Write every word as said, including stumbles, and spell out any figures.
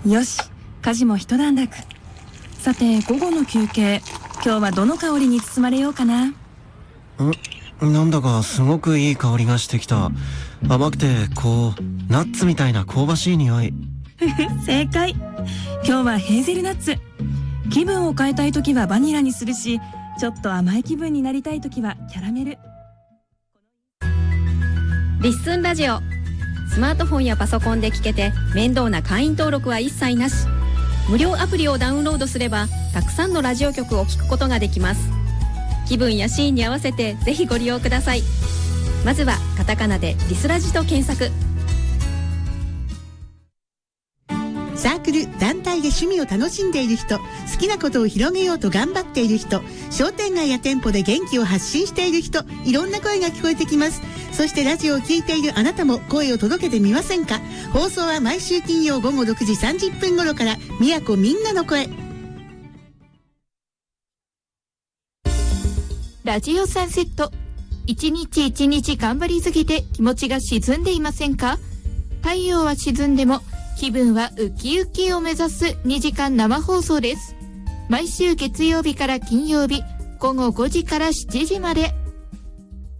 よし、家事も一段落。さて、午後の休憩、今日はどの香りに包まれようかな。 んなんだかすごくいい香りがしてきた。甘くてこうナッツみたいな香ばしい匂い。 正解。今日はヘーゼルナッツ。気分を変えたいときはバニラにするし、ちょっと甘い気分になりたいときはキャラメル。 リッスンラジオ。スマートフォンやパソコンで聞けて面倒な会員登録は一切なし。無料アプリをダウンロードすればたくさんのラジオ局を聞くことができます。気分やシーンに合わせてぜひご利用ください。まずはカタカナでリスラジと検索。 サークル団体で趣味を楽しんでいる人、好きなことを広げようと頑張っている人、商店街や店舗で元気を発信している人、いろんな声が聞こえてきます。そしてラジオを聞いているあなたも声を届けてみませんか。放送は毎週金曜午後ろくじさんじゅっぷん頃から、宮古みんなの声。 ラジオサンセット。一日一日頑張りすぎて気持ちが沈んでいませんか。太陽は沈んでも気分はウキウキを目指すにじかん生放送です。毎週月曜日から金曜日午後ごじからしちじまで。